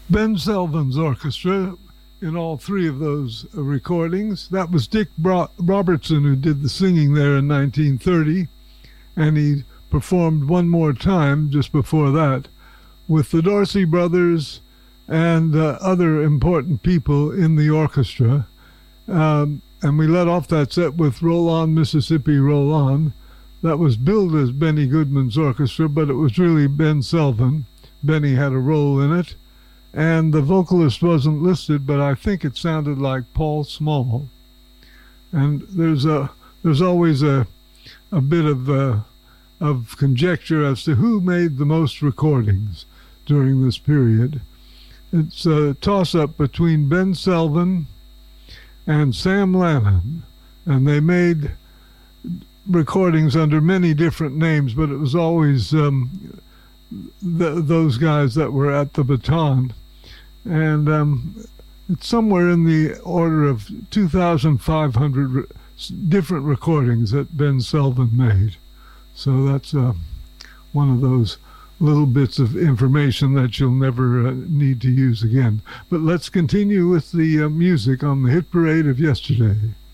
Ben Selvins Orchestra in all three of those recordings. That was Dick Robertson who did the singing there in 1930, and he performed one more time just before that with the Dorsey brothers and other important people in the orchestra. And we let off that set with Roll On, Mississippi, Roll On. That was billed as Benny Goodman's orchestra, but it was really Ben Selvin. Benny had a role in it. And the vocalist wasn't listed, but I think it sounded like Paul Small. And there's always a bit of conjecture as to who made the most recordings during this period. It's a toss-up between Ben Selvin and Sam Lannon, and they made recordings under many different names, but it was always those guys that were at the baton. And it's somewhere in the order of 2,500 different recordings that Ben Selvin made. So that's one of those little bits of information that you'll never need to use again. But let's continue with the music on the Hit Parade of yesterday.